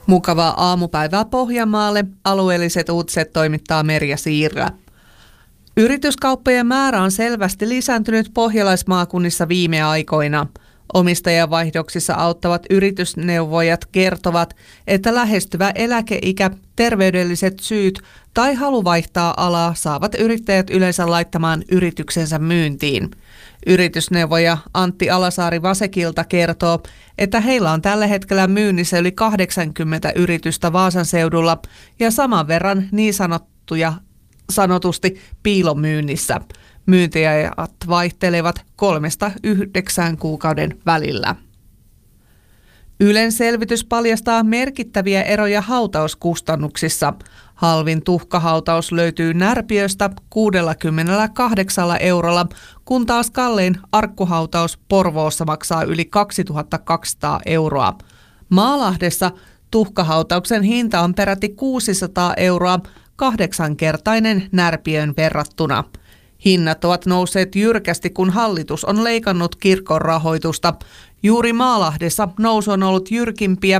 Mukavaa aamupäivää Pohjanmaalle. Alueelliset uutiset toimittaa Merja Siirrä. Yrityskauppojen määrä on selvästi lisääntynyt pohjalaismaakunnissa viime aikoina. Omistajavaihdoksissa auttavat yritysneuvojat kertovat, että lähestyvä eläkeikä, terveydelliset syyt tai halu vaihtaa alaa saavat yrittäjät yleensä laittamaan yrityksensä myyntiin. Yritysneuvoja Antti Alasaari Vasekilta kertoo, että heillä on tällä hetkellä myynnissä yli 80 yritystä Vaasan seudulla ja saman verran niin sanotusti piilomyynnissä. Myyntiajat vaihtelevat 3-9 kuukauden välillä. Ylen selvitys paljastaa merkittäviä eroja hautauskustannuksissa. Halvin tuhkahautaus löytyy Närpiöstä 68 €, kun taas kallein arkkuhautaus Porvoossa maksaa yli 2200 €. Maalahdessa tuhkahautauksen hinta on peräti 600 €, 8-kertainen Närpiön verrattuna. Hinnat ovat nousseet jyrkästi, kun hallitus on leikannut kirkon rahoitusta. Juuri Maalahdessa nousu on ollut jyrkimpiä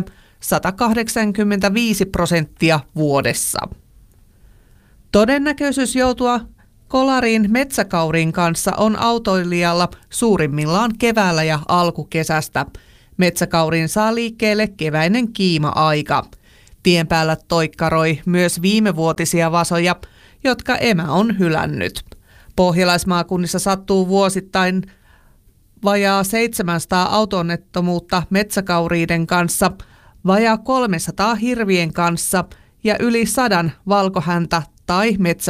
185% vuodessa. Todennäköisyys joutua kolariin metsäkauriin kanssa on autoilijalla suurimmillaan keväällä ja alkukesästä. Metsäkaurin saa liikkeelle keväinen kiima-aika. Tien päällä toikkaroi myös viimevuotisia vasoja, jotka emä on hylännyt. Pohjalaismaakunnissa sattuu vuosittain vajaa 700 auto-onnettomuutta metsäkauriiden kanssa, vajaa 300 hirvien kanssa ja yli 100 valkohäntä- tai